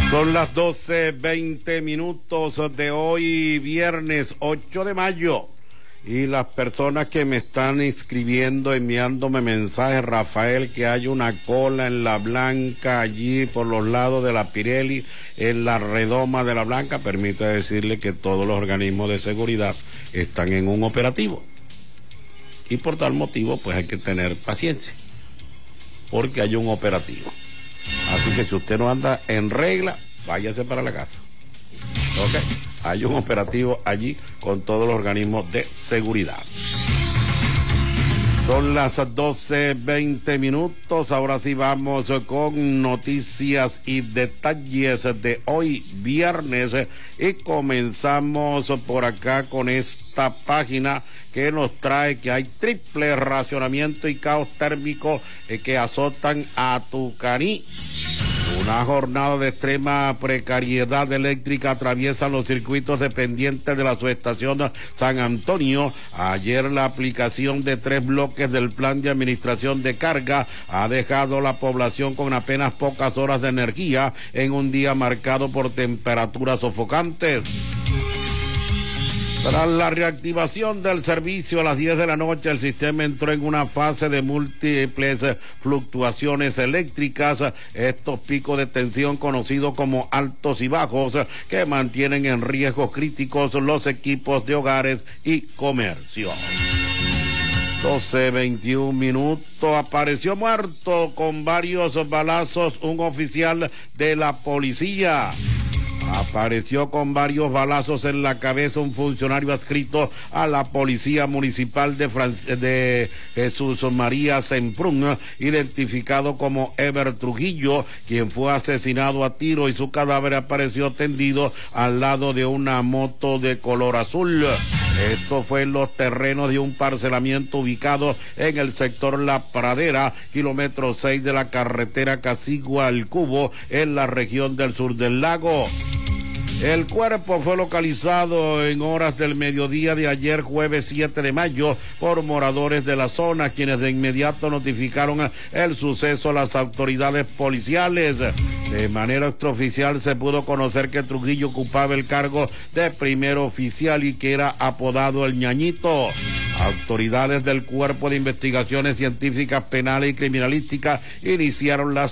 Son las 12:20 de hoy, viernes 8 de mayo. Y las personas que me están escribiendo, enviándome mensajes, Rafael, que hay una cola en La Blanca, allí por los lados de la Pirelli, en la redoma de La Blanca, permite decirle que todos los organismos de seguridad están en un operativo. Y por tal motivo, pues hay que tener paciencia, porque hay un operativo. Así que si usted no anda en regla, váyase para la casa. ¿Ok? Hay un operativo allí con todos los organismos de seguridad. Son las 12:20. Ahora sí vamos con noticias y detalles de hoy, viernes. Y comenzamos por acá con esta página que nos trae que hay triple racionamiento y caos térmico que azotan a Tucaní. Una jornada de extrema precariedad eléctrica atraviesa los circuitos dependientes de la subestación San Antonio. Ayer la aplicación de 3 bloques del plan de administración de carga ha dejado a la población con apenas pocas horas de energía en un día marcado por temperaturas sofocantes. Tras la reactivación del servicio a las 10 de la noche, el sistema entró en una fase de múltiples fluctuaciones eléctricas, estos picos de tensión conocidos como altos y bajos, que mantienen en riesgos críticos los equipos de hogares y comercio. 12:21. Apareció muerto con varios balazos un oficial de la policía. Apareció con varios balazos en la cabeza un funcionario adscrito a la Policía Municipal de Jesús María Semprún, identificado como Ever Trujillo, quien fue asesinado a tiro y su cadáver apareció tendido al lado de una moto de color azul. Esto fue en los terrenos de un parcelamiento ubicado en el sector La Pradera, kilómetro 6 de la carretera Casigua al Cubo, en la región del sur del lago. El cuerpo fue localizado en horas del mediodía de ayer, jueves 7 de mayo, por moradores de la zona, quienes de inmediato notificaron el suceso a las autoridades policiales. De manera extraoficial se pudo conocer que Trujillo ocupaba el cargo de primer oficial y que era apodado el Ñañito. Autoridades del Cuerpo de Investigaciones Científicas Penales y Criminalísticas iniciaron las